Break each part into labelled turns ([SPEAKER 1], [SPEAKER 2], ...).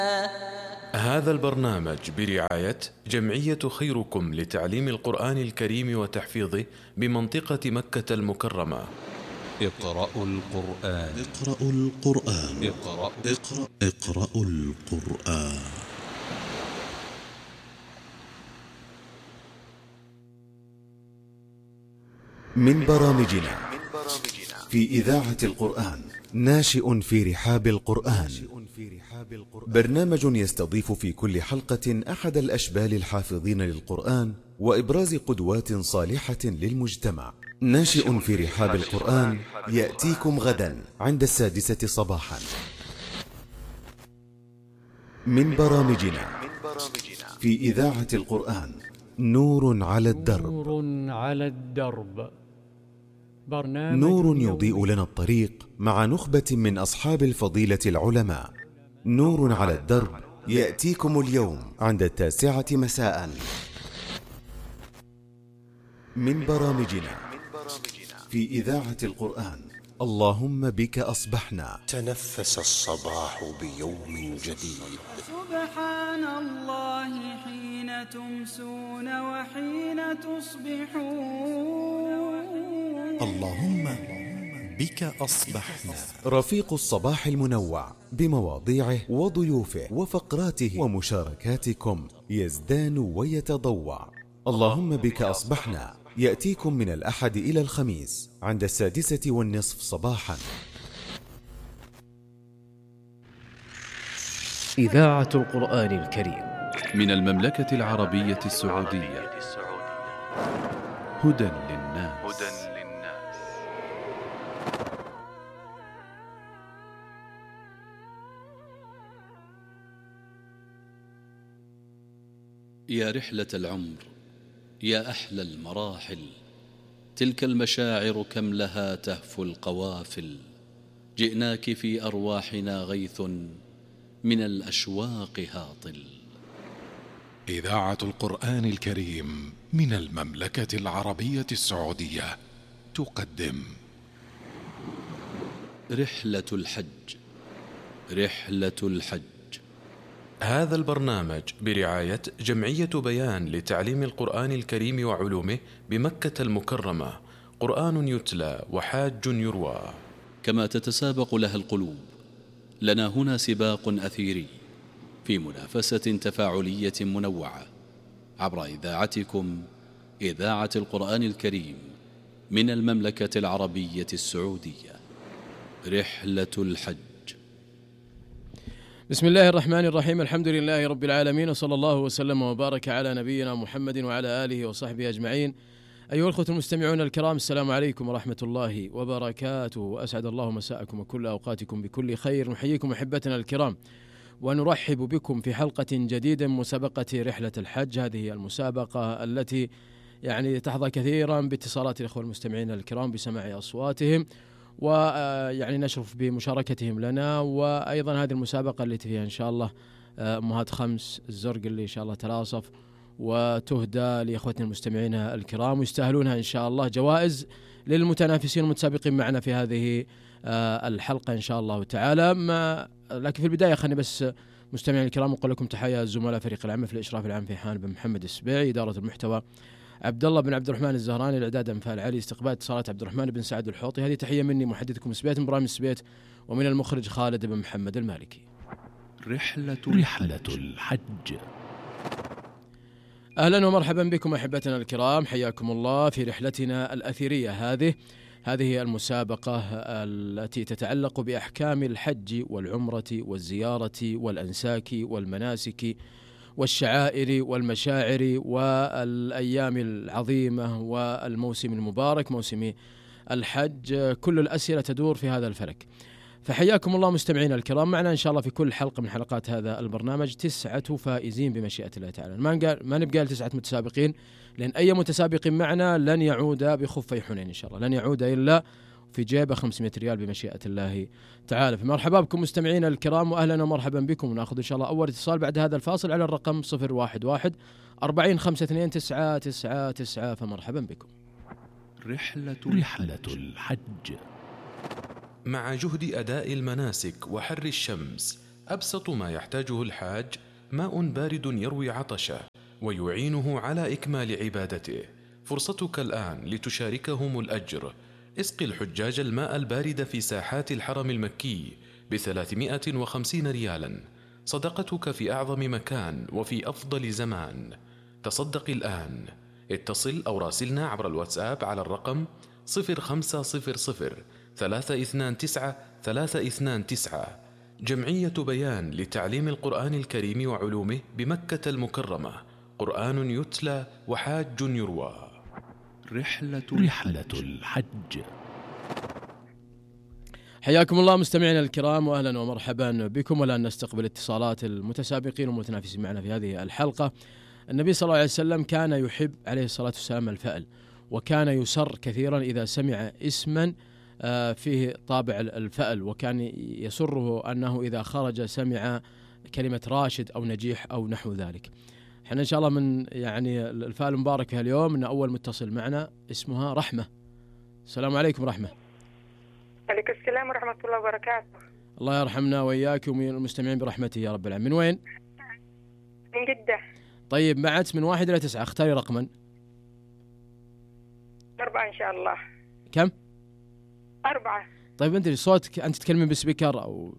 [SPEAKER 1] هذا البرنامج برعاية جمعية خيركم لتعليم القرآن الكريم وتحفيظه بمنطقة مكة المكرمة.
[SPEAKER 2] اقرأوا القرآن.
[SPEAKER 3] اقرأوا القرآن. اقرأوا القرآن. من برامجنا في إذاعة القرآن ناشئ في رحاب القرآن، برنامج يستضيف في كل حلقة أحد الأشبال الحافظين للقرآن وإبراز قدوات صالحة للمجتمع. ناشئ في رحاب القرآن يأتيكم غدا عند 6:00 صباحا. من برامجنا في إذاعة القرآن نور على الدرب.
[SPEAKER 4] نور على الدرب، برنامج
[SPEAKER 3] نور يضيء لنا الطريق مع نخبة من أصحاب الفضيلة العلماء. نور على الدرب يأتيكم اليوم عند 9:00 مساء. من برامجنا في إذاعة القرآن اللهم بك أصبحنا.
[SPEAKER 5] تنفس الصباح بيوم جديد.
[SPEAKER 6] سبحان الله حين تمسون وحين تصبحون.
[SPEAKER 5] اللهم بك أصبحنا.
[SPEAKER 3] رفيق الصباح المنوع بمواضيعه وضيوفه وفقراته ومشاركاتكم يزدان ويتضوع. اللهم بك أصبحنا يأتيكم من الأحد إلى الخميس عند 6:30 صباحا.
[SPEAKER 7] إذاعة القرآن الكريم
[SPEAKER 2] من المملكة العربية السعودية. هدى للناس. يا رحلة العمر، يا أحلى المراحل، تلك المشاعر كم لها تهفو القوافل. جئناك في أرواحنا غيث من الأشواق هاطل.
[SPEAKER 8] إذاعة القرآن الكريم من المملكة العربية السعودية تقدم
[SPEAKER 2] رحلة الحج. رحلة الحج.
[SPEAKER 1] هذا البرنامج برعاية جمعية بيان لتعليم القرآن الكريم وعلومه بمكة المكرمة. قرآن يتلى وحاج يروى.
[SPEAKER 2] كما تتسابق لها القلوب، لنا هنا سباق أثيري في منافسة تفاعلية منوعة عبر إذاعتكم إذاعة القرآن الكريم من المملكة العربية السعودية. رحلة الحج.
[SPEAKER 4] بسم الله الرحمن الرحيم، الحمد لله رب العالمين، وصلى الله وسلم وبارك على نبينا محمد وعلى آله وصحبه أجمعين. أيها الأخوة المستمعون الكرام، السلام عليكم ورحمة الله وبركاته، أسعد الله مساءكم وكل أوقاتكم بكل خير. نحييكم أحبتنا الكرام ونرحب بكم في حلقة جديدة من مسابقة رحلة الحج. هذه المسابقة التي تحظى كثيرا باتصالات الأخوة المستمعين الكرام بسماع أصواتهم، نشرف بمشاركتهم لنا. وأيضا هذه المسابقة التي فيها إن شاء الله أمهات 5 الزرق اللي إن شاء الله تلاصف وتهدى لإخوتنا المستمعين الكرام، ويستاهلونها إن شاء الله جوائز للمتنافسين المتسابقين معنا في هذه الحلقة إن شاء الله تعالى. لكن في البداية خلني بس مستمعين الكرام أقول لكم تحية الزملاء فريق العمل في الإشراف العام في حان بن محمد السبيعي، إدارة المحتوى عبد الله بن عبد الرحمن الزهراني، الإعداد أنفال علي، استقبال اتصالات عبد الرحمن بن سعد الحوطي. هذه تحية مني محدثكم سبيت من برامج سبيت، ومن المخرج خالد بن محمد المالكي.
[SPEAKER 2] رحلة الحج.
[SPEAKER 4] أهلا ومرحبا بكم أحبتنا الكرام، حياكم الله في رحلتنا الأثيرية هذه المسابقة التي تتعلق بأحكام الحج والعمرة والزيارة والأنساك والمناسك والشعائر والمشاعر والأيام العظيمة والموسم المبارك موسم الحج. كل الأسئلة تدور في هذا الفلك. فحياكم الله مستمعين الكرام، معنا إن شاء الله في كل حلقة من حلقات هذا البرنامج 9 فائزين بمشيئة الله تعالى. ما نبقى 9 متسابقين، لأن أي متسابق معنا لن يعود بخفي حنين إن شاء الله، لن يعود إلا في جيبه 500 ريال بمشيئة الله تعالى. فمرحبا بكم مستمعين الكرام، وأهلا ومرحبا بكم. ونأخذ إن شاء الله أول اتصال بعد هذا الفاصل على الرقم 011 40 52 999. فمرحبا بكم.
[SPEAKER 2] رحلة الحج.
[SPEAKER 1] مع جهد أداء المناسك وحر الشمس أبسط ما يحتاجه الحاج ماء بارد يروي عطشه ويعينه على إكمال عبادته. فرصتك الآن لتشاركهم الأجر. اسق الحجاج الماء البارد في ساحات الحرم المكي ب350 ريالا، صدقتك في أعظم مكان وفي أفضل زمان. تصدق الآن. اتصل أو راسلنا عبر الواتساب على الرقم 0500 329 329. جمعية بيان لتعليم القرآن الكريم وعلومه بمكة المكرمة. قرآن يتلى وحاج يروى.
[SPEAKER 2] رحلة الحج.
[SPEAKER 4] حياكم الله مستمعينا الكرام، واهلا ومرحبا بكم. والان نستقبل اتصالات المتسابقين والمتنافسين معنا في هذه الحلقه. النبي صلى الله عليه وسلم كان يحب عليه الصلاه والسلام الفأل، وكان يسر كثيرا اذا سمع اسما فيه طابع الفأل، وكان يسره انه اذا خرج سمع كلمه راشد او نجيح او نحو ذلك. احنا ان شاء الله من يعني الفأل المبارك في اليوم ان اول متصل معنا اسمها رحمه. السلام عليكم رحمه.
[SPEAKER 9] عليكم السلام ورحمة الله وبركاته. الله
[SPEAKER 4] يرحمنا وإياكم المستمعين برحمته يا رب العالمين. من وين؟
[SPEAKER 9] من جدة.
[SPEAKER 4] طيب معت من 1 إلى 9، اختاري رقما.
[SPEAKER 9] 4 إن شاء الله.
[SPEAKER 4] كم؟
[SPEAKER 9] 4.
[SPEAKER 4] طيب أنت صوتك، أنت تتكلمين بسبيكر أو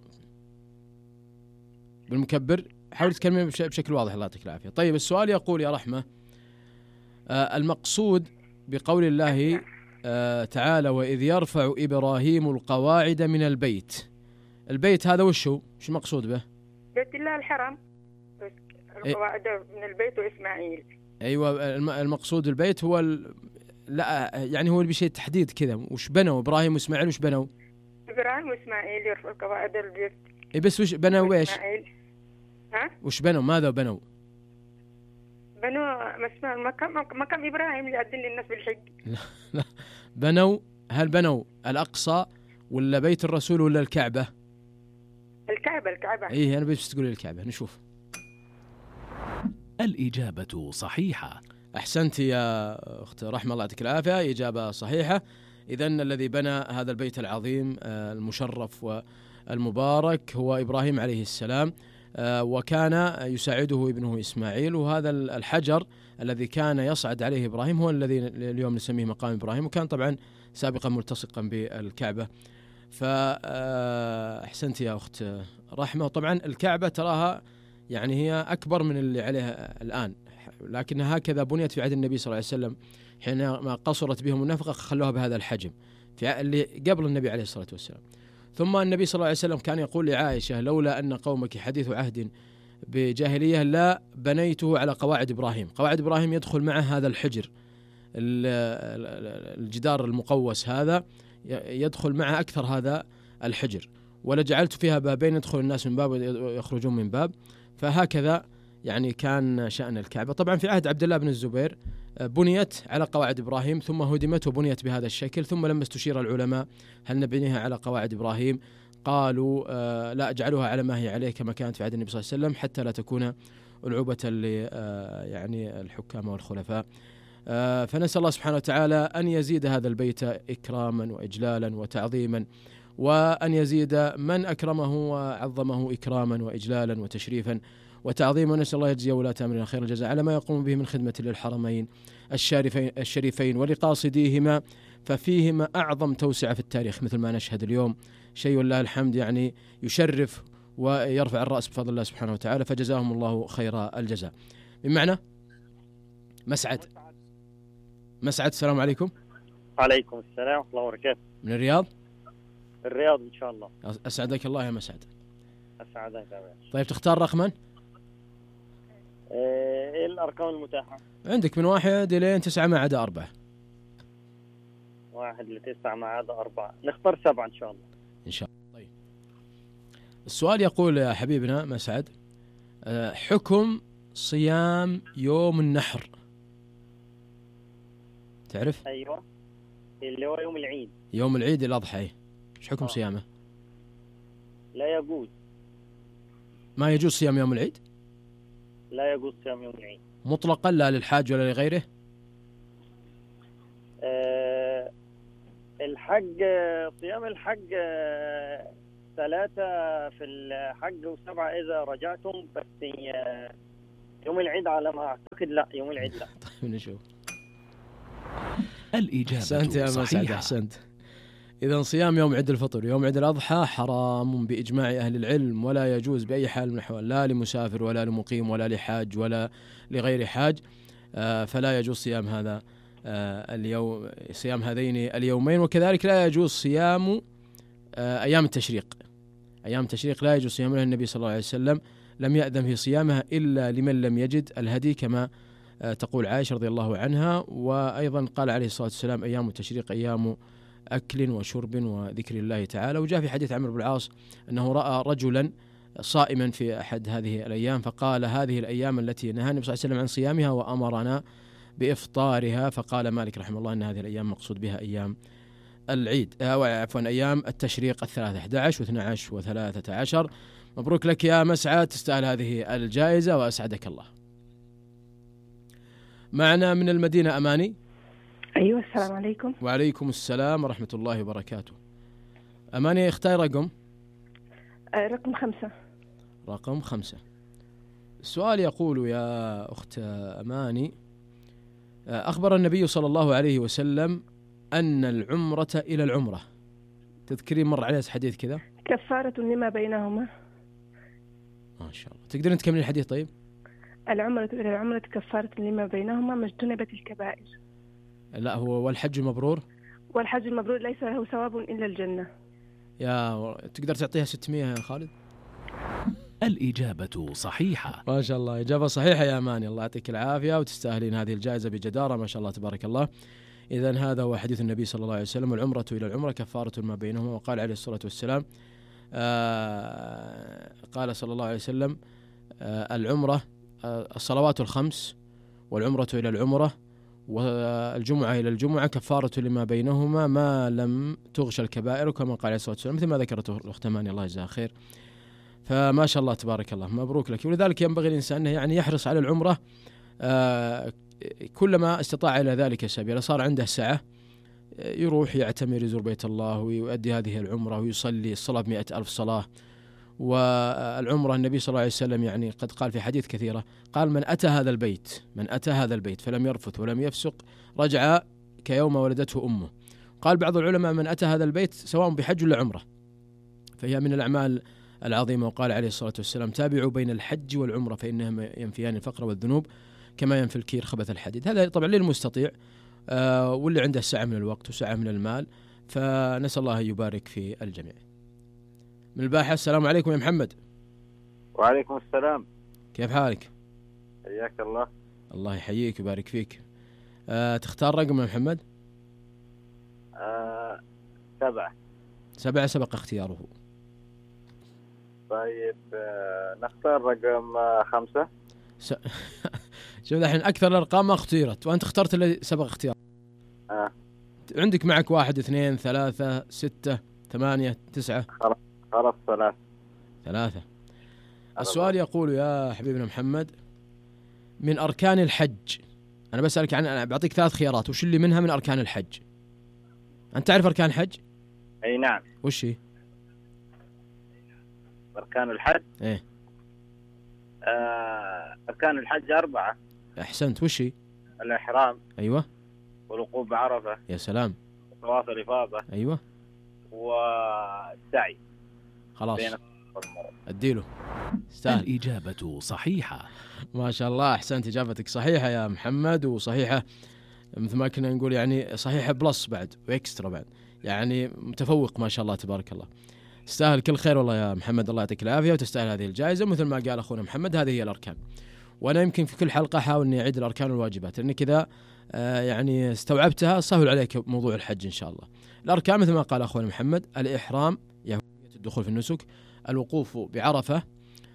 [SPEAKER 4] بالمكبر؟ حاولي تتكلمين بشكل واضح الله يعطيك العافية. طيب السؤال يقول يا رحمة، المقصود بقول الله تعالى وإذ يرفع إبراهيم القواعد من البيت. البيت هذا وش المقصود به؟
[SPEAKER 9] بيت الله الحرم، القواعد من البيت وإسماعيل.
[SPEAKER 4] أيوة المقصود البيت هو لا يعني هو بشيء تحديد كذا. وش بنوا إبراهيم وإسماعيل؟ وش بنوا؟
[SPEAKER 9] إبراهيم وإسماعيل يرفع القواعد البيت.
[SPEAKER 4] إيه بس وش بنوا؟ ويش؟
[SPEAKER 9] ها؟
[SPEAKER 4] وش بنوا؟ ماذا بنوا؟
[SPEAKER 9] بنوا مقام إبراهيم اللي يأذن للناس بالحج.
[SPEAKER 4] لا بنوا، هل بنوا الأقصى ولا بيت الرسول ولا الكعبة؟
[SPEAKER 9] الكعبة.
[SPEAKER 4] إيه أنا بس تقولي الكعبة. نشوف.
[SPEAKER 2] الإجابة صحيحة.
[SPEAKER 4] أحسنت يا أخت رحمة الله يعطيك العافية، إجابة صحيحة. إذن الذي بنى هذا البيت العظيم المشرف والمبارك هو إبراهيم عليه السلام، وكان يساعده ابنه إسماعيل. وهذا الحجر الذي كان يصعد عليه إبراهيم هو الذي اليوم نسميه مقام إبراهيم، وكان طبعا سابقا ملتصقا بالكعبة. فأحسنت يا أخت رحمة. وطبعا الكعبة تراها يعني هي أكبر من اللي عليها الآن، لكن هكذا بنيت في عهد النبي صلى الله عليه وسلم حينما قصرت بهم النفقة خلوها بهذا الحجم في اللي قبل النبي عليه الصلاة والسلام. ثم النبي صلى الله عليه وسلم كان يقول لعائشة لولا أن قومك حديث عهد بجاهلية لا بنيته على قواعد إبراهيم. قواعد إبراهيم يدخل معه هذا الحجر، الجدار المقوس هذا يدخل معه أكثر هذا الحجر، ولجعلت فيها بابين يدخل الناس من باب ويخرجون من باب. فهكذا يعني كان شأن الكعبة. طبعا في عهد عبد الله بن الزبير بنيت على قواعد إبراهيم ثم هدمت وبنيت بهذا الشكل. ثم لما استشير العلماء هل نبنيها على قواعد إبراهيم قالوا لا اجعلوها على ما هي عليه كما كانت في عهد النبي صلى الله عليه وسلم حتى لا تكون ألعوبة يعني الحكام والخلفاء. فنسأل الله سبحانه وتعالى أن يزيد هذا البيت إكراما وإجلالا وتعظيما، وأن يزيد من أكرمه وعظمه إكراما وإجلالا وتشريفا وتعظيما. ونسأل الله يجزي ولاة أمرنا خير الجزاء على ما يقوم به من خدمة للحرمين الشريفين ولقاصديهما، ففيهما أعظم توسعة في التاريخ مثل ما نشهد اليوم. شيء والله الحمد يعني يشرف ويرفع الرأس بفضل الله سبحانه وتعالى، فجزاهم الله خير الجزاء. من معنا مسعد. السلام عليكم.
[SPEAKER 10] عليكم السلام ورحمة الله وبركاته.
[SPEAKER 4] من الرياض
[SPEAKER 10] إن شاء الله.
[SPEAKER 4] أسعدك الله يا مسعد.
[SPEAKER 10] أسعدك يا باشا.
[SPEAKER 4] طيب تختار رقما؟
[SPEAKER 10] إيه الأرقام المتاحة؟
[SPEAKER 4] عندك من 1 إلى 9 ما عدا 4.
[SPEAKER 10] 1 ل9 ما عدا 4. نختار 7 إن شاء الله.
[SPEAKER 4] إن شاء الله. طيب السؤال يقول يا حبيبنا مسعد، حكم صيام يوم النحر. تعرف؟
[SPEAKER 10] أيوة اللي هو يوم العيد.
[SPEAKER 4] يوم العيد الأضحى، إيش حكم صيامه؟
[SPEAKER 10] لا يجوز.
[SPEAKER 4] ما يجوز صيام يوم العيد؟
[SPEAKER 10] لا يجوز صيام يوم العيد
[SPEAKER 4] مطلقا، لا للحاج ولا لغيره؟
[SPEAKER 10] الحج، صيام الحج 3 في الحج و7 إذا رجعتم، بس يوم العيد على ما أعتقد لا، يوم العيد لا.
[SPEAKER 4] طيب نشوف.
[SPEAKER 2] الإجابة
[SPEAKER 4] أحسنت يا مسعد،
[SPEAKER 2] صحيحة.
[SPEAKER 4] أحسنت. إذا صيام يوم عيد الفطر ويوم عيد الأضحى حرام بإجماع أهل العلم، ولا يجوز بأي حال من الأحوال، لا لمسافر ولا لمقيم ولا لحاج ولا لغير حاج. فلا يجوز صيام هذا اليوم، صيام هذين اليومين. وكذلك لا يجوز صيام أيام التشريق. أيام التشريق لا يجوز صيامها، النبي صلى الله عليه وسلم لم يأذن في صيامها إلا لمن لم يجد الهدي، كما تقول عائشة رضي الله عنها. وأيضا قال عليه الصلاة والسلام أيام التشريق أيام أكل وشرب وذكر الله تعالى. وجاء في حديث عمرو بن العاص أنه رأى رجلا صائما في أحد هذه الأيام فقال هذه الأيام التي نهى النبي صلى الله عليه وسلم عن صيامها وأمرنا بإفطارها. فقال مالك رحمه الله أن هذه الأيام مقصود بها أيام العيد، عفوا أيام التشريق 11 و12 و13. مبروك لك يا مسعد، تستاهل هذه الجائزة وأسعدك الله. معنا من المدينة أماني.
[SPEAKER 11] أيوة، السلام عليكم.
[SPEAKER 4] وعليكم السلام ورحمة الله وبركاته. أماني، اختار رقم.
[SPEAKER 11] رقم 5.
[SPEAKER 4] رقم 5. السؤال يقول يا أخت أماني: أخبر النبي صلى الله عليه وسلم أن العمرة إلى العمرة، تذكرين مر عليه حديث كذا،
[SPEAKER 11] كفارة لما بينهما.
[SPEAKER 4] ما شاء الله. تقدرين تكملين الحديث؟ طيب.
[SPEAKER 11] العمرة إلى العمرة كفارة لما بينهما ما اجتنبت الكبائر.
[SPEAKER 4] لا، هو والحج المبرور.
[SPEAKER 11] والحج المبرور ليس له ثواب إلا الجنة.
[SPEAKER 4] تقدر تعطيها 600 يا خالد؟
[SPEAKER 2] الإجابة صحيحة.
[SPEAKER 4] ما شاء الله، إجابة صحيحة يا أماني، الله يعطيك العافية وتستاهلين هذه الجائزة بجدارة، ما شاء الله تبارك الله. إذن هذا هو حديث النبي صلى الله عليه وسلم: العمرة إلى العمرة كفارة ما بينهما. وقال عليه الصلاة والسلام، قال صلى الله عليه وسلم: العمرة الصلوات الخمس والعمرة إلى العمرة والجمعة إلى الجمعة كفارة لما بينهما ما لم تغش الكبائر، كما قال عليه الصلاة والسلام، مثل ما ذكرته الأخت أماني الله يجزاها خير. فما شاء الله تبارك الله، مبروك لك. ولذلك ينبغي الإنسان يعني يحرص على العمرة كلما استطاع إلى ذلك سبيلا. صار عنده سعة يروح يعتمر، يزور بيت الله ويؤدي هذه العمرة ويصلي الصلاة 100,000 صلاة. والعمرة النبي صلى الله عليه وسلم يعني قد قال في حديث كثيرة، قال: من أتى هذا البيت فلم يرفث ولم يفسق رجع كيوم ولدته أمه. قال بعض العلماء: من أتى هذا البيت سواء بحج ولا عمرة، فهي من الأعمال العظيمة. وقال عليه الصلاة والسلام: تابعوا بين الحج والعمرة فإنهما ينفيان الفقر والذنوب كما ينفي الكير خبث الحديد. هذا طبعا للمستطيع واللي عنده سعة من الوقت وسعة من المال، فنسأل الله يبارك في الجميع. من الباحة: السلام عليكم يا محمد.
[SPEAKER 12] وعليكم السلام،
[SPEAKER 4] كيف حالك؟
[SPEAKER 12] حياك الله.
[SPEAKER 4] الله يحييك ويبارك فيك. تختار رقم يا محمد؟
[SPEAKER 12] 7.
[SPEAKER 4] 7 سبق اختياره.
[SPEAKER 12] طيب نختار رقم 5.
[SPEAKER 4] شوف الحين أكثر الأرقام ما اختيرت وأنت اخترت اللي سبق اختيار. عندك معك 1 2 3 6 8 9.
[SPEAKER 12] خلاص
[SPEAKER 4] 3. السؤال يقول يا حبيبنا محمد: من أركان الحج، أنا بسألك أنا بعطيك 3 خيارات، وش اللي منها من أركان الحج؟ أنت تعرف أركان الحج؟
[SPEAKER 12] أي نعم.
[SPEAKER 4] وش هي؟
[SPEAKER 12] أركان الحج؟
[SPEAKER 4] إيه.
[SPEAKER 12] أركان الحج 4.
[SPEAKER 4] أحسنت. وش هي؟
[SPEAKER 12] الإحرام.
[SPEAKER 4] أيوة.
[SPEAKER 12] والوقوف بعرفة.
[SPEAKER 4] يا سلام.
[SPEAKER 12] طواف الإفاضة.
[SPEAKER 4] أيوة.
[SPEAKER 12] والسعي.
[SPEAKER 4] خلاص أديله. استاهل.
[SPEAKER 2] الإجابة صحيحة.
[SPEAKER 4] ما شاء الله، أحسنت، إجابتك صحيحة يا محمد، وصحيحة مثل ما كنا نقول يعني صحيحة بلس بعد وإكسترا بعد، يعني متفوق ما شاء الله تبارك الله. تستاهل كل خير والله يا محمد، الله يعطيك العافية وتستاهل هذه الجائزة. مثل ما قال أخونا محمد هذه هي الأركان، وأنا يمكن في كل حلقة أحاول أني أعيد الأركان والواجبات، لأني كذا يعني استوعبتها سهل عليك موضوع الحج إن شاء الله. الأركان مثل ما قال أخونا محمد: الإحرام يعني الدخول في النسك، الوقوف بعرفة،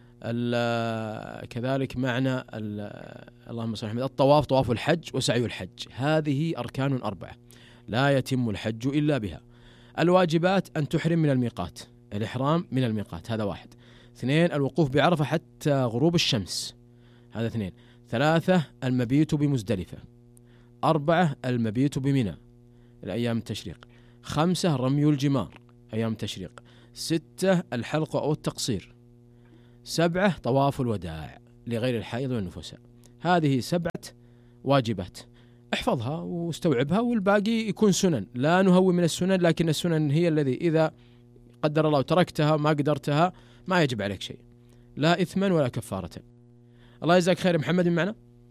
[SPEAKER 4] كذلك معنى اللهم صل على الطواف، طواف الحج، وسعي الحج. هذه أركان 4 لا يتم الحج إلا بها. الواجبات أن تحرم من الميقات، الإحرام من الميقات، هذا 1. 2 الوقوف بعرفة حتى غروب الشمس، هذا 2. 3 المبيت بمزدلفة. 4 المبيت بمنى الأيام التشريق. 5 رمي الجمار أيام التشريق. 6 الحلق أو التقصير، 7 طواف الوداع لغير الحائض والنفساء. هذه 7 واجبات، احفظها واستوعبها، والباقي يكون سنن. لا نهوي من السنن، لكن السنن هي الذي إذا قدر الله تركتها ما قدرتها ما يجب عليك شيء، لا إثما ولا كفارة. الله يجزاك خير. محمد معنا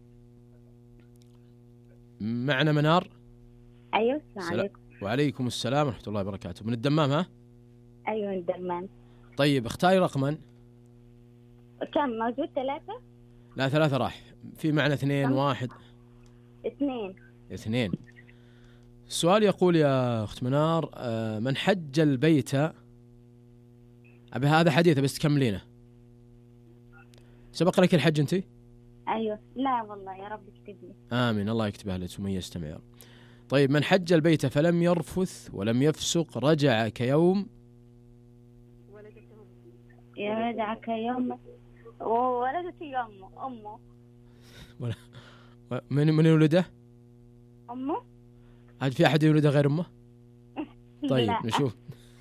[SPEAKER 4] منار.
[SPEAKER 13] أيوة السلام عليكم.
[SPEAKER 4] وعليكم السلام ورحمة الله وبركاته. من الدمام ها؟
[SPEAKER 13] أيوة من الدمام.
[SPEAKER 4] طيب اختاري رقما.
[SPEAKER 13] كم موجود؟ 3؟
[SPEAKER 4] لا 3 راح، في معنى 2 1.
[SPEAKER 13] 2.
[SPEAKER 4] السؤال يقول يا أخت منار من حج البيت، أبي هذا حديث بس تكملينه. سبق لك الحج أنت؟
[SPEAKER 13] أيوة. لا والله يا رب يكتب لي.
[SPEAKER 4] آمين، الله يكتبها لك ومن يستمع يا رب. طيب من حج البيت فلم يرفث ولم يفسق رجع كيوم
[SPEAKER 13] رجع كيوم وولدت يوم أمه.
[SPEAKER 4] من ولده؟
[SPEAKER 13] أمه.
[SPEAKER 4] هل في أحد يولده غير أمه؟ طيب نشوف.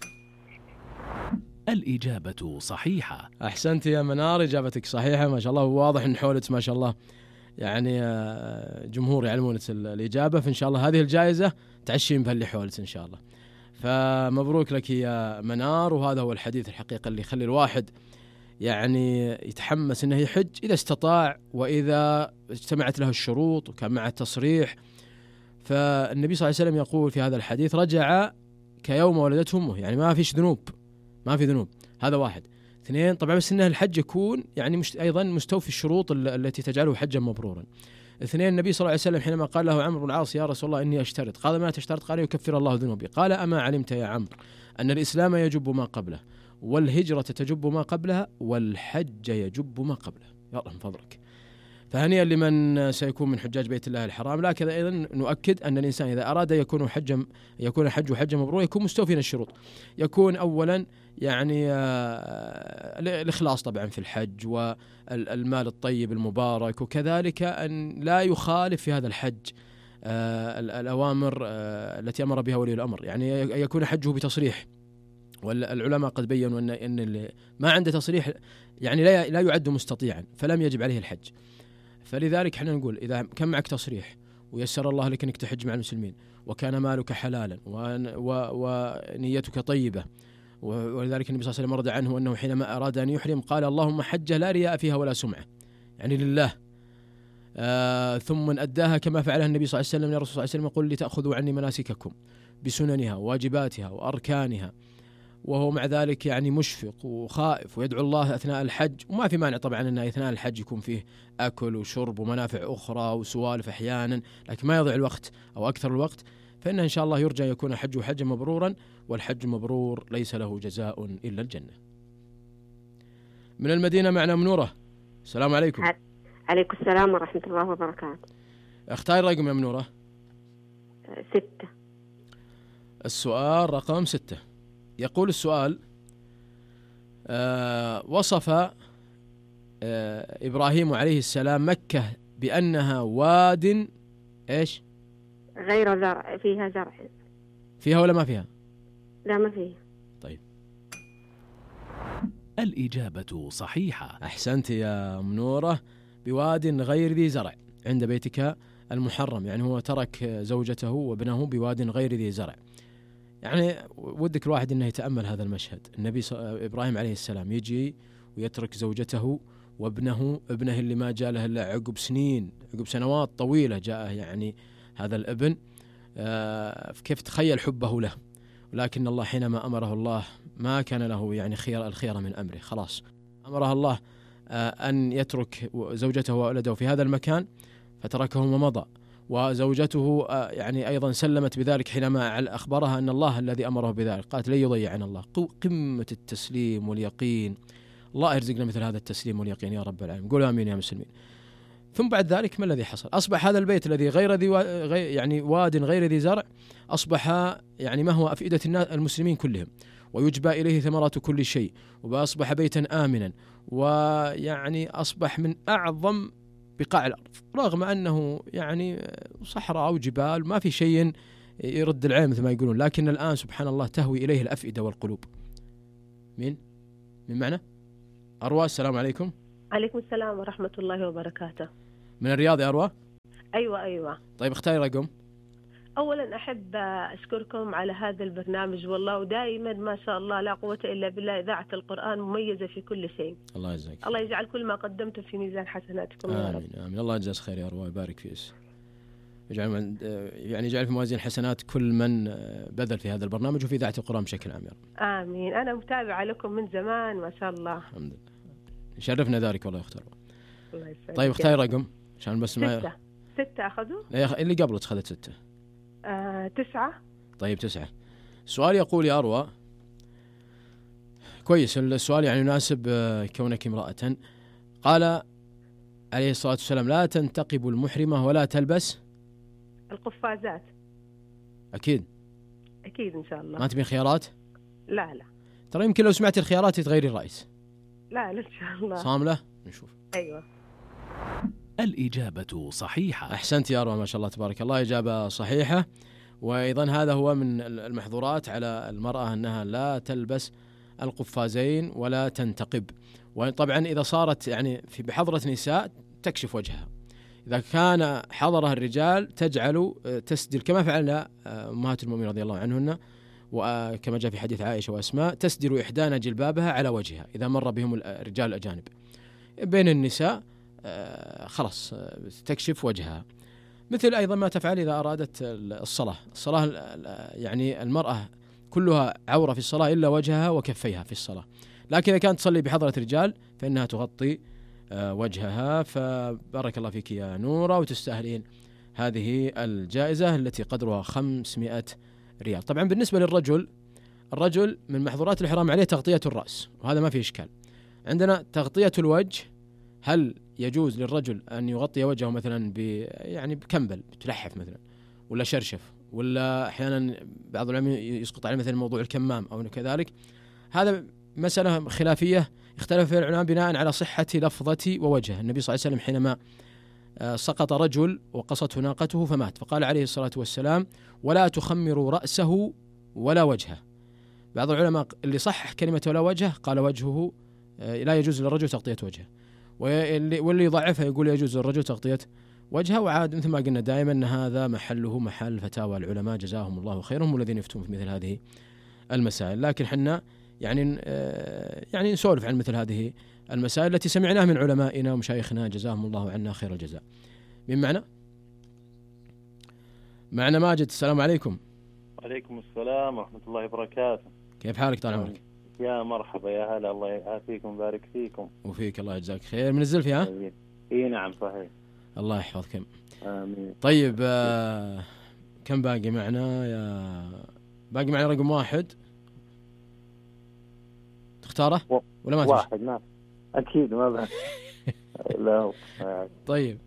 [SPEAKER 2] الإجابة صحيحة.
[SPEAKER 4] أحسنت يا منار، إجابتك صحيحة ما شاء الله. واضح إن حولك ما شاء الله يعني جمهور يعلمون الإجابة، فإن شاء الله هذه الجائزة تعشين بها اللي حولك إن شاء الله. فمبروك لك يا منار. وهذا هو الحديث الحقيقة اللي يخلي الواحد يعني يتحمس إنه يحج إذا استطاع، وإذا اجتمعت له الشروط وكان مع التصريح. فالنبي صلى الله عليه وسلم يقول في هذا الحديث رجع كيوم ولدته أمه، يعني ما فيش ذنوب، ما في ذنوب. هذا 1. 2 طبعا بس إنه الحج يكون يعني أيضا مستوفي الشروط التي تجعله حجا مبرورا. 2 النبي صلى الله عليه وسلم حينما قال له عمرو بن العاص يا رسول الله إني أشترط، قال ما تشترط؟ قال يكفر الله ذنوبي. قال أما علمت يا عمرو أن الإسلام يجب ما قبله، والهجرة تجب ما قبلها، والحج يجب ما قبله. يا الله من فضلك. فهنيئا لمن سيكون من حجاج بيت الله الحرام. لكن أيضا نؤكد أن الإنسان إذا أراد يكون حجه حجا مبرورا يكون مستوفيا الشروط. يكون أولا يعني الإخلاص طبعا في الحج، والمال الطيب المبارك، وكذلك أن لا يخالف في هذا الحج الأوامر التي أمر بها ولي الأمر، يعني يكون حجه بتصريح. والعلماء قد بيّنوا أن اللي ما عنده تصريح يعني لا يعد مستطيعا، فلم يجب عليه الحج. فلذلك احنا نقول إذا كان معك تصريح ويسر الله لك أنك تحج مع المسلمين، وكان مالك حلالا ونيتك طيبة، ولذلك النبي صلى الله عليه وسلم ورد عنه أنه حينما أراد أن يحرم قال اللهم حجة لا رياء فيها ولا سمعة، يعني لله. ثم أداها كما فعلها النبي صلى الله عليه وسلم. يا رسول الله صلى الله عليه وسلم يقول لتأخذوا عني مناسككم بسننها وواجباتها وأركانها، وهو مع ذلك يعني مشفق وخائف ويدعو الله أثناء الحج. وما في مانع طبعا أن أثناء الحج يكون فيه أكل وشرب ومنافع أخرى وسوالف أحيانا، لكن ما يضيع الوقت أو أكثر الوقت. فإن إن شاء الله يرجى يكون حجه حجا مبرورا، والحج المبرور ليس له جزاء إلا الجنة. من المدينة معنا منورة. السلام عليكم.
[SPEAKER 14] عليكم السلام ورحمة الله وبركاته.
[SPEAKER 4] اختار رقم يا منورة.
[SPEAKER 14] 6.
[SPEAKER 4] السؤال رقم 6. يقول السؤال وصف إبراهيم عليه السلام مكة بأنها واد إيش؟
[SPEAKER 14] غير زرع، فيها زرع.
[SPEAKER 4] فيها ولا ما فيها؟
[SPEAKER 14] لا ما فيها.
[SPEAKER 4] طيب
[SPEAKER 2] الإجابة صحيحة.
[SPEAKER 4] أحسنت يا منورة، بواد غير ذي زرع عند بيتك المحرم، يعني هو ترك زوجته وابنه بواد غير ذي زرع. يعني ودك الواحد أنه يتأمل هذا المشهد. النبي إبراهيم عليه السلام يجي ويترك زوجته وابنه اللي ما جاء له إلا عقب سنوات طويلة جاءه يعني هذا الابن. كيف تخيل حبه له؟ ولكن الله حينما أمره الله ما كان له يعني الخيار من أمره، خلاص أمره الله أن يترك زوجته وولده في هذا المكان فتركهم ومضى. وزوجته يعني أيضا سلمت بذلك حينما أخبرها أن الله الذي أمره بذلك، قالت لن يضيعنا الله. قمة التسليم واليقين. الله يرزقنا مثل هذا التسليم واليقين يا رب العالمين. قولوا آمين يا مسلمين. ثم بعد ذلك ما الذي حصل؟ أصبح هذا البيت الذي يعني واد غير ذي زرع أصبح يعني ما هو أفئدة المسلمين كلهم، ويجبى إليه ثمرات كل شيء، وأصبح بيتا آمنا، ويعني أصبح من أعظم بقاع الأرض، رغم أنه يعني صحراء أو جبال ما في شيء يرد العين مثل ما يقولون، لكن الآن سبحان الله تهوي إليه الأفئدة والقلوب. مين معنا؟ أروى، السلام عليكم.
[SPEAKER 15] عليكم السلام ورحمة الله وبركاته.
[SPEAKER 4] من الرياض يا أروى؟
[SPEAKER 15] أيوة.
[SPEAKER 4] طيب اختاري رقم.
[SPEAKER 15] أولا أحب أشكركم على هذا البرنامج والله، ودائما ما شاء الله لا قوة إلا بالله، إذاعة القرآن مميزة في كل شيء.
[SPEAKER 4] الله يجزاك.
[SPEAKER 15] الله يجعل كل ما قدمتم في ميزان حسناتكم يا رب.
[SPEAKER 4] آمين. الله يجزاك خير يا أروى، يبارك فيك. يجعل في موازين حسنات كل من بذل في هذا البرنامج وفي إذاعة القرآن بشكل عام يا رب.
[SPEAKER 15] آمين. أنا متابعة لكم من زمان ما شاء الله.
[SPEAKER 4] الحمد لله. شرفنا ذلك والله يا أخت أروى.
[SPEAKER 15] الله يسعدك.
[SPEAKER 4] طيب اختاري رقم عشان بس ما
[SPEAKER 15] 6 أخذوا؟
[SPEAKER 4] اللي قبل أخذت 6.
[SPEAKER 15] 9.
[SPEAKER 4] طيب 9. السؤال يقول يا أروى، كويس السؤال يعني يناسب كونك امرأة. قال عليه الصلاة والسلام: لا تنتقب المحرمة ولا تلبس
[SPEAKER 15] القفازات.
[SPEAKER 4] أكيد
[SPEAKER 15] إن شاء الله.
[SPEAKER 4] ما تبين خيارات؟
[SPEAKER 15] لا
[SPEAKER 4] ترى يمكن لو سمعت الخيارات تغيري الرأي.
[SPEAKER 15] لا إن شاء الله.
[SPEAKER 4] صاملة؟ نشوف.
[SPEAKER 15] أيوة.
[SPEAKER 2] الإجابة صحيحة.
[SPEAKER 4] أحسنت يا أروى، ما شاء الله تبارك الله، إجابة صحيحة. وأيضا هذا هو من المحظورات على المرأة أنها لا تلبس القفازين ولا تنتقب. وطبعا إذا صارت يعني في بحضرة نساء تكشف وجهها. إذا كان حضرها الرجال تجعل تسدل كما فعلنا أمهات المؤمنين رضي الله عنهن، وكما جاء في حديث عائشة وأسماء: تسدل إحدانا جلبابها على وجهها إذا مر بهم الرجال الأجانب. بين النساء خلاص تكشف وجهها. مثل أيضا ما تفعل إذا أرادت الصلاة يعني المرأة كلها عورة في الصلاة إلا وجهها وكفيها في الصلاة، لكن إذا كانت تصلي بحضرة رجال فإنها تغطي وجهها. فبارك الله فيك يا نورة، وتستاهلين هذه الجائزة التي قدرها 500 ريال. طبعا بالنسبة للرجل، الرجل من محظورات الإحرام عليه تغطية الرأس، وهذا ما فيه إشكال. عندنا تغطية الوجه، هل يجوز للرجل أن يغطي وجهه مثلا يعني بكمبل بتلحف مثلا، ولا شرشف، ولا أحيانا بعض العلماء يسقط عليه مثلا موضوع الكمام أو كذلك؟ هذا مسألة خلافية اختلف فيها العلماء بناء على صحة لفظة ووجه. النبي صلى الله عليه وسلم حينما سقط رجل وقصته ناقته فمات، فقال عليه الصلاة والسلام: ولا تخمروا رأسه ولا وجهه. بعض العلماء اللي صحح كلمة ولا وجهه قال وجهه لا يجوز للرجل تغطية وجهه، واللي يضعفها يقول يجوز للرجل تغطية وجهه. وعاد مثل ما قلنا دائما أن هذا محله محل فتاوى العلماء جزاهم الله خيرا، هم الذين يفتون في مثل هذه المسائل. لكن حنا يعني نسولف عن مثل هذه المسائل التي سمعناها من علمائنا ومشايخنا جزاهم الله عنا خير الجزاء. من معنا ماجد، السلام عليكم.
[SPEAKER 12] وعليكم السلام ورحمة الله وبركاته.
[SPEAKER 4] كيف حالك طال عمرك؟
[SPEAKER 12] يا مرحبا يا هلا، الله يعافيكم ويبارك فيكم.
[SPEAKER 4] وفيك الله يجزاك خير. من الزلفي ها؟
[SPEAKER 12] اي نعم صحيح.
[SPEAKER 4] الله يحفظكم.
[SPEAKER 12] آمين.
[SPEAKER 4] طيب كم باقي معنا باقي معنا رقم 1 تختاره ولا ما
[SPEAKER 12] واحد؟ ما أكيد ما بعد. لا.
[SPEAKER 4] طيب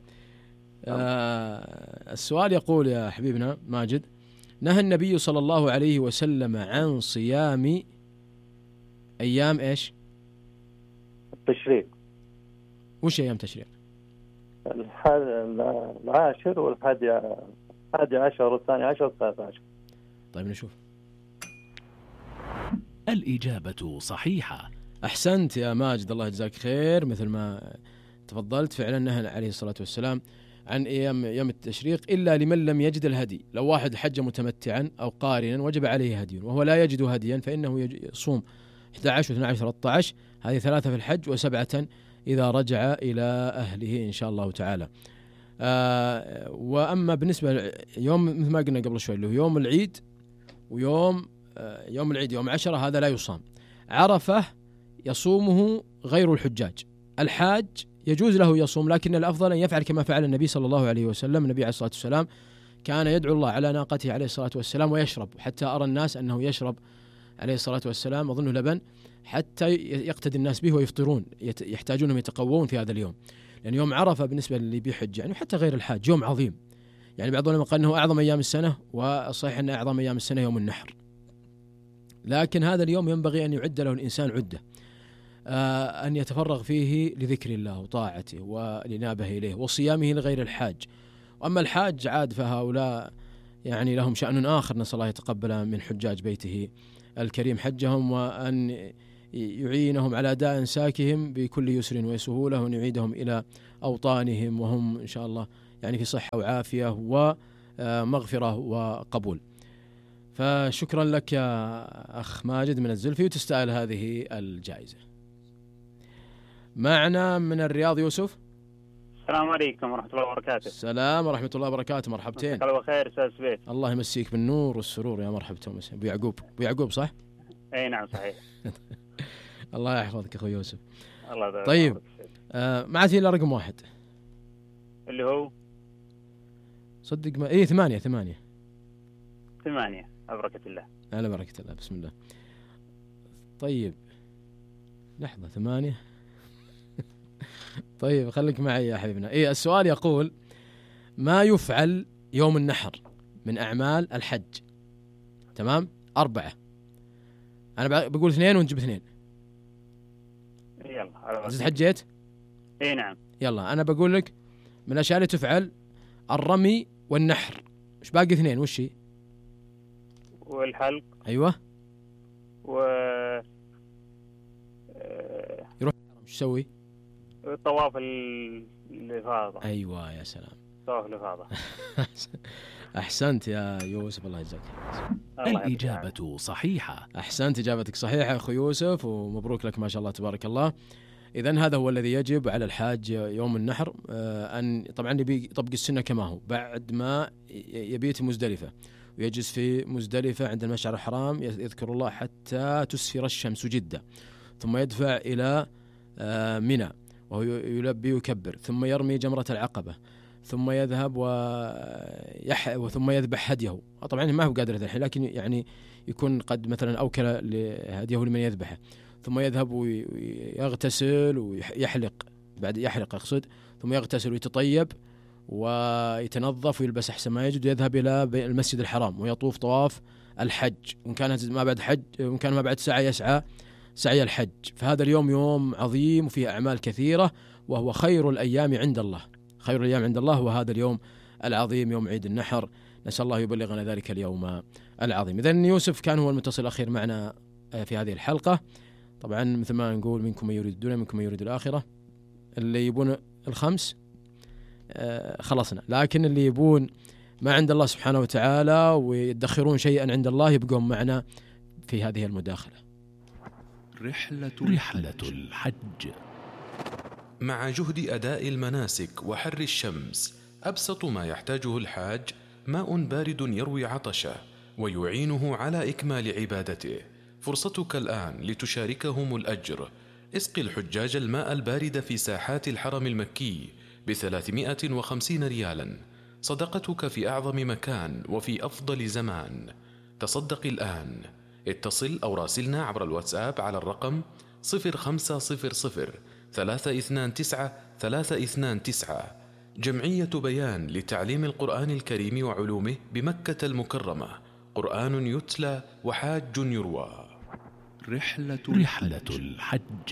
[SPEAKER 4] السؤال يقول يا حبيبنا ماجد: نهى النبي صلى الله عليه وسلم عن صيام أيام إيش؟
[SPEAKER 12] التشريق.
[SPEAKER 4] وش أيام تشريق؟
[SPEAKER 12] 10 والحادي 11 والثاني 10 13.
[SPEAKER 4] طيب نشوف.
[SPEAKER 2] الإجابة صحيحة.
[SPEAKER 4] أحسنت يا ماجد، الله يجزاك خير. مثل ما تفضلت فعلا نهى عليه الصلاة والسلام عن يوم التشريق إلا لمن لم يجد الهدي. لو واحد حج متمتعا أو قارنا وجب عليه هدي، وهو لا يجد هديا فإنه يصوم 11 و12 13، هذه 3 في الحج و7 إذا رجع إلى أهله إن شاء الله تعالى. وأما بالنسبة يوم مثل ما قلنا قبل شوي اللي هو يوم العيد ويوم العيد يوم 10 هذا لا يصام. عرفة يصومه غير الحجاج. الحاج يجوز له يصوم، لكن الأفضل أن يفعل كما فعل النبي صلى الله عليه وسلم. النبي عليه الصلاة والسلام كان يدعو الله على ناقته عليه الصلاة والسلام ويشرب، حتى أرى الناس أنه يشرب عليه الصلاة والسلام أظنه لبن، حتى يقتدي الناس به ويفطرون، يحتاجون أن يتقوون في هذا اليوم. لأن يوم عرفة بالنسبة للي بيحج يعني حتى غير الحاج يوم عظيم، يعني بعض العلماء قال أنه أعظم أيام السنة، والصحيح أن أعظم أيام السنة يوم النحر. لكن هذا اليوم ينبغي أن يعد له الإنسان عدة، أن يتفرغ فيه لذكر الله وطاعته والإنابة إليه وصيامه لغير الحاج. وأما الحاج عاد فهؤلاء يعني لهم شأن آخر، نسأل الله يتقبل من حجاج بيته الكريم حجهم، وأن يعينهم على أداء إمساكهم بكل يسر وسهولة، وأن يعيدهم إلى أوطانهم وهم إن شاء الله يعني في صحة وعافية ومغفرة وقبول. فشكرا لك يا أخ ماجد من الزلفي، وتستاهل هذه الجائزة. معنا من الرياض يوسف.
[SPEAKER 16] السلام عليكم ورحمة الله وبركاته.
[SPEAKER 4] السلام ورحمة الله وبركاته. مرحبتين.
[SPEAKER 16] مساك الله بخير أستاذ سبيت.
[SPEAKER 4] الله يمسيك بالنور والسرور يا مرحبتين. أبو يعقوب، أبو يعقوب صح؟
[SPEAKER 16] أي نعم صحيح.
[SPEAKER 4] الله يحفظك أخوي يوسف.
[SPEAKER 16] الله يبارك.
[SPEAKER 4] طيب ما عاد إلا رقم واحد
[SPEAKER 16] اللي هو
[SPEAKER 4] صدق ما 8
[SPEAKER 16] على بركة الله.
[SPEAKER 4] على بركة الله. بسم الله. طيب لحظة 8. طيب خليك معي يا حبيبنا. السؤال يقول: ما يفعل يوم النحر من أعمال الحج؟ تمام 4. أنا بقول 2 وأنت تجيب 2.
[SPEAKER 16] يلا
[SPEAKER 4] زد حجيت.
[SPEAKER 16] اي نعم.
[SPEAKER 4] يلا أنا بقول لك من الأشياء اللي تفعل الرمي والنحر. إيش باقي 2؟ وش هي؟
[SPEAKER 16] والحلق.
[SPEAKER 4] أيوة. يروح إيش يسوي؟
[SPEAKER 16] طواف الإفاضة.
[SPEAKER 4] أيوة يا سلام.
[SPEAKER 16] طواف الإفاضة.
[SPEAKER 4] أحسنت يا يوسف، الله يجزاك.
[SPEAKER 2] الإجابة صحيحة.
[SPEAKER 4] أحسنت، إجابتك صحيحة يا أخو يوسف، ومبروك لك ما شاء الله تبارك الله. إذن هذا هو الذي يجب على الحاج يوم النحر، أن طبعا يطبق السنة كما هو، بعد ما يبيت مزدلفة ويجلس في مزدلفة عند المشعر الحرام يذكر الله حتى تسفر الشمس جدة، ثم يدفع إلى منى وهو يلبي ويكبر، ثم يرمي جمرة العقبة، ثم يذهب ثم يذبح هديه. طبعا ما هو قادر الحين، لكن يعني يكون قد مثلا أوكل هديه لمن يذبحه، ثم يذهب ويغتسل ويحلق، بعد يحلق أقصد، ثم يغتسل ويتطيب ويتنظف ويلبس أحسن ما يجد، ويذهب إلى المسجد الحرام ويطوف طواف الحج، وإن كان ما بعد حج، وإن كان ما بعد سعي يسعى سعي الحج. فهذا اليوم يوم عظيم وفيه أعمال كثيرة، وهو خير الأيام عند الله. خير الأيام عند الله وهذا اليوم العظيم، يوم عيد النحر. نسأل الله يبلغنا ذلك اليوم العظيم. إذن يوسف كان هو المتصل الأخير معنا في هذه الحلقة. طبعا مثل ما نقول: منكم من يريد الدنيا منكم من يريد الآخرة. اللي يبون الخمس خلصنا، لكن اللي يبون ما عند الله سبحانه وتعالى ويدخرون شيئا عند الله يبقون معنا في هذه المداخلة.
[SPEAKER 2] رحلة الحج.
[SPEAKER 1] مع جهد أداء المناسك وحر الشمس، أبسط ما يحتاجه الحاج ماء بارد يروي عطشه ويعينه على إكمال عبادته. فرصتك الآن لتشاركهم الأجر. اسق الحجاج الماء البارد في ساحات الحرم المكي ب350 ريالا، صدقتك في أعظم مكان وفي أفضل زمان. تصدق الآن. اتصل أو راسلنا عبر الواتساب على الرقم 0500 329 329. جمعية بيان لتعليم القرآن الكريم وعلومه بمكة المكرمة. قرآن يتلى وحاج يروى.
[SPEAKER 2] رحلة الحج.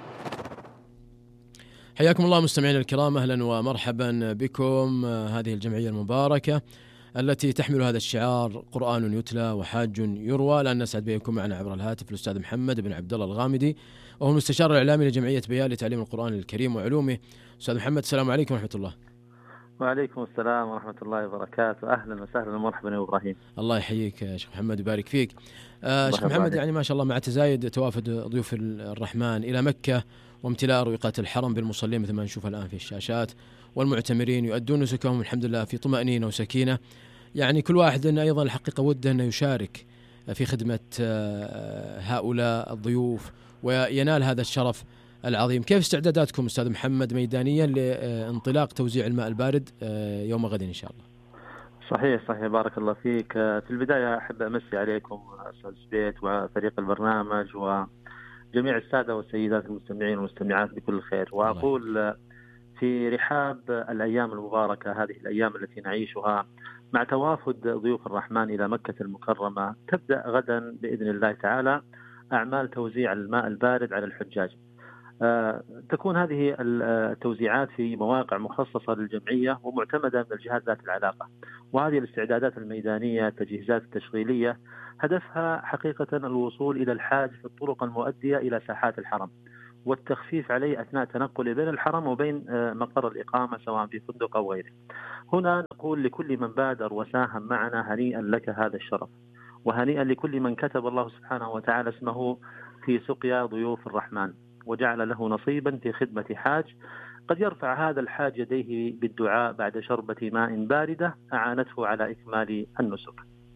[SPEAKER 4] حياكم الله مستمعينا الكرام، أهلا ومرحبا بكم. هذه الجمعية المباركة التي تحمل هذا الشعار: قرآن يتلى وحاج يروى. لأن نسعد بكم معنا عبر الهاتف الأستاذ محمد بن عبد الله الغامدي، وهو المستشار الإعلامي لجمعية بيان لتعليم القرآن الكريم وعلومه. أستاذ محمد، السلام عليكم ورحمة الله.
[SPEAKER 12] وعليكم السلام ورحمة الله وبركاته. أهلا وسهلا ومرحبا يا إبراهيم.
[SPEAKER 4] الله يحييك يا شيخ محمد ويبارك فيك. شيخ محمد، يعني ما شاء الله مع تزايد توافد ضيوف الرحمن إلى مكة وامتلاء أروقة الحرم بالمصلين مثل ما نشوف الآن في الشاشات، والمعتمرين يؤدون نسكهم الحمد لله في طمأنينة وسكينة، يعني كل واحد أيضا الحقيقة وده أنه يشارك في خدمة هؤلاء الضيوف وينال هذا الشرف العظيم. كيف استعداداتكم أستاذ محمد ميدانيا لانطلاق توزيع الماء البارد يوم غد إن شاء الله؟
[SPEAKER 12] صحيح بارك الله فيك. في البداية أحب أمسي عليكم أستاذ سبيت وفريق البرنامج وجميع السادة والسيدات المستمعين والمستمعات بكل خير، وأقول في رحاب الأيام المباركة، هذه الأيام التي نعيشها مع توافد ضيوف الرحمن إلى مكة المكرمة، تبدأ غدا بإذن الله تعالى أعمال توزيع الماء البارد على الحجاج. تكون هذه التوزيعات في مواقع مخصصة للجمعية ومعتمدة من الجهات ذات العلاقة. وهذه الاستعدادات الميدانية التجهيزات التشغيلية هدفها حقيقة الوصول إلى الحاج في الطرق المؤدية إلى ساحات الحرم والتخفيف عليه أثناء تنقله بين الحرم وبين مقر الإقامة سواء في فندق أو غيره. هنا نقول لكل من بادر وساهم معنا هنيئا لك هذا الشرف، وهنيئا لكل من كتب الله سبحانه وتعالى اسمه في سقيا ضيوف الرحمن وجعل له نصيبا في خدمة حاج قد يرفع هذا الحاج يديه بالدعاء بعد شربة ماء باردة أعانته على إكمال النسك.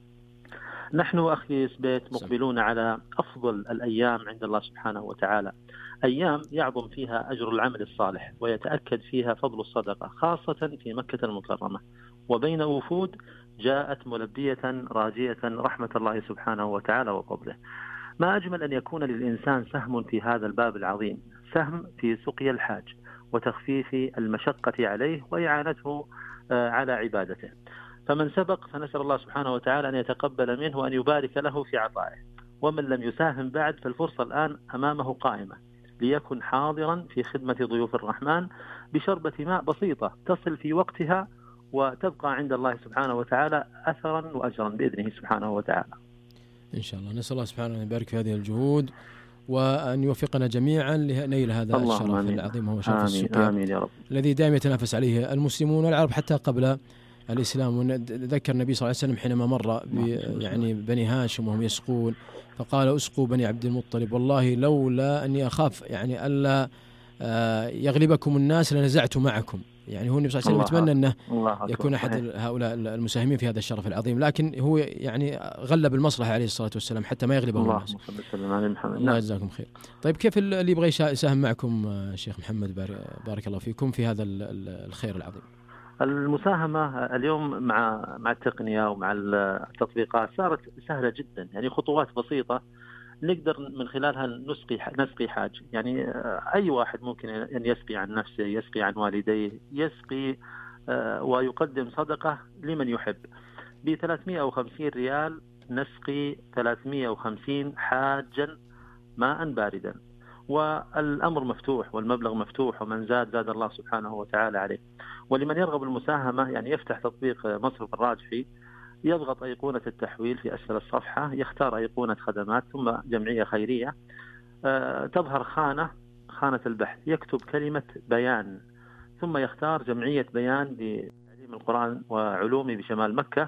[SPEAKER 12] نحن أخي سبيت مقبلون على أفضل الأيام عند الله سبحانه وتعالى، أيام يعظم فيها أجر العمل الصالح ويتأكد فيها فضل الصدقة، خاصة في مكة المكرمة وبين وفود جاءت ملبية راجية رحمة الله سبحانه وتعالى وفضله. ما أجمل أن يكون للإنسان سهم في هذا الباب العظيم، سهم في سقيا الحاج وتخفيف المشقة عليه وإعانته على عبادته. فمن سبق فنسأل الله سبحانه وتعالى أن يتقبل منه وأن يبارك له في عطائه، ومن لم يساهم بعد فالفرصة الآن أمامه قائمة ليكن حاضرا في خدمة ضيوف الرحمن بشربة ماء بسيطة تصل في وقتها وتبقى عند الله سبحانه وتعالى أثرا وأجرا بإذنه سبحانه وتعالى
[SPEAKER 4] إن شاء الله. نسأل الله سبحانه أن يبارك في هذه الجهود وأن يوفقنا جميعا لنيل هذا الشرف العظيم وهو شرف السقيا
[SPEAKER 12] آمين يا رب.
[SPEAKER 4] الذي دائما يتنافس عليه المسلمون والعرب حتى قبل الإسلام. وذكر النبي صلى الله عليه وسلم حينما مر يعني بني هاشم وهم يسقون فقال اسقوا بني عبد المطلب والله لولا أني أخاف يعني ألا يغلبكم الناس لنزعت معكم. يعني هو النبي صلى الله عليه وسلم يتمنى أنه يكون أحد هؤلاء المساهمين في هذا الشرف العظيم، لكن هو يعني غلب المصلحة عليه الصلاة والسلام حتى ما يغلبهم الناس. الله يجزاكم خير. طيب كيف اللي يبغى يساهم معكم شيخ محمد بارك الله فيكم في هذا الخير العظيم؟
[SPEAKER 12] المساهمة اليوم مع التقنية ومع التطبيقات صارت سهلة جدا، يعني خطوات بسيطة نقدر من خلالها نسقي حاج. يعني أي واحد ممكن أن يسقي عن نفسه، يسقي عن والديه، يسقي ويقدم صدقة لمن يحب. ب 350 ريال نسقي 350 حاجا ماء باردا، والأمر مفتوح والمبلغ مفتوح، ومن زاد الله سبحانه وتعالى عليه. ولمن يرغب المساهمة يعني يفتح تطبيق مصرف الراجحي، يضغط أيقونة التحويل في أسفل الصفحة، يختار أيقونة خدمات ثم جمعية خيرية، تظهر خانة البحث، يكتب كلمة بيان ثم يختار جمعية بيان لتعليم القرآن وعلومه بشمال مكة،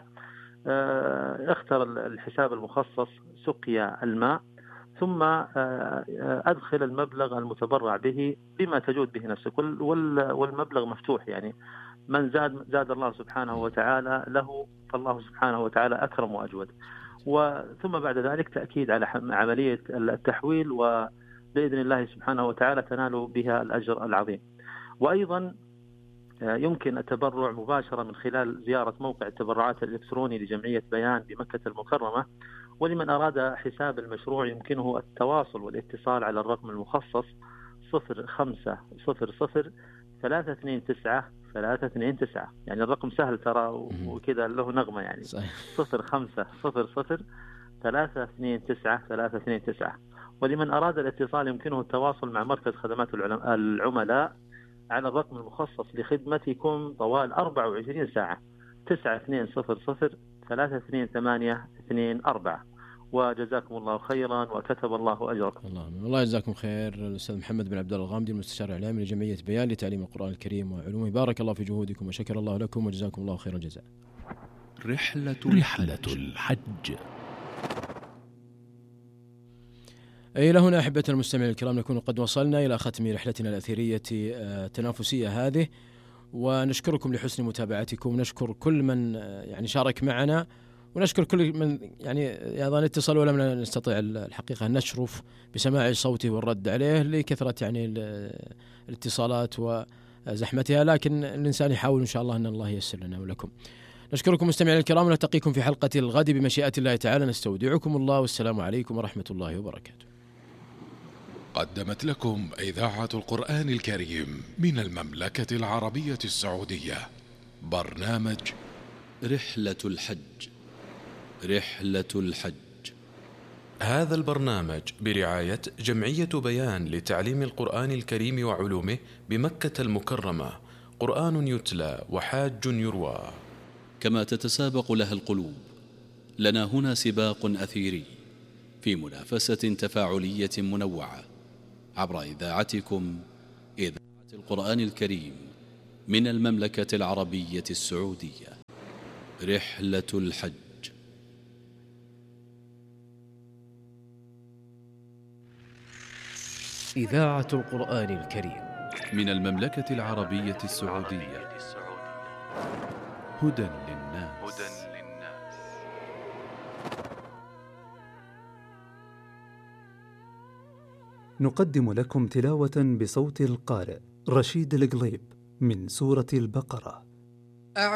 [SPEAKER 12] اختر الحساب المخصص سقيا الماء، ثم أدخل المبلغ المتبرع به بما تجود به نفسك، والمبلغ مفتوح. يعني من زاد الله سبحانه وتعالى له، فالله سبحانه وتعالى أكرم وأجود. ثم بعد ذلك تأكيد على عملية التحويل، وبإذن الله سبحانه وتعالى تنال بها الأجر العظيم. وأيضا يمكن التبرع مباشرة من خلال زيارة موقع التبرعات الإلكتروني لجمعية بيان بمكة المكرمة. ولمن أراد حساب المشروع يمكنه التواصل والاتصال على الرقم المخصص 0500 329 329. يعني الرقم سهل ترى وكذا له نغمة، يعني 0500 329 329. ولمن أراد الاتصال يمكنه التواصل مع مركز خدمات العملاء على الرقم المخصص لخدمتكم طوال 24 ساعة 9200 32824. وجزاكم الله خيرا وكتب الله أجركم.
[SPEAKER 4] الله يجزاكم خير. الأستاذ محمد بن عبد الله الغامدي المستشار الإعلامي لجمعية بيان لتعليم القرآن الكريم وعلومه، بارك الله في جهودكم وشكر الله لكم وجزاكم الله خير الجزاء.
[SPEAKER 2] رحلة الحج.
[SPEAKER 4] إلى هنا أحبة المستمعين الكرام نكون قد وصلنا إلى ختم رحلتنا الأثيرية التنافسية هذه، ونشكركم لحسن متابعتكم، ونشكر كل من يعني شارك معنا، ونشكر كل من يعني أيضا اتصل ولم نستطيع الحقيقة أن نشرف بسماع صوته والرد عليه لكثرة يعني الاتصالات وزحمتها، لكن الإنسان يحاول إن شاء الله أن الله ييسر لنا ولكم. نشكركم مستمعين الكرام، ونلتقيكم في حلقة الغد بمشيئة الله تعالى. نستودعكم الله والسلام عليكم ورحمة الله وبركاته.
[SPEAKER 8] قدمت لكم إذاعة القرآن الكريم من المملكة العربية السعودية برنامج
[SPEAKER 17] رحلة الحج. رحلة الحج.
[SPEAKER 1] هذا البرنامج برعاية جمعية بيان لتعليم القرآن الكريم وعلومه بمكة المكرمة، قرآن يتلى وحاج يروى.
[SPEAKER 2] كما تتسابق لها القلوب، لنا هنا سباق أثيري في منافسة تفاعلية منوعة عبر إذاعتكم، إذاعة القرآن الكريم من المملكة العربية السعودية. رحلة الحج.
[SPEAKER 7] إذاعة القرآن الكريم
[SPEAKER 2] من المملكة العربية السعودية. هدى للناس.
[SPEAKER 17] نقدم لكم تلاوة بصوت القارئ رشيد القليب من سورة البقرة.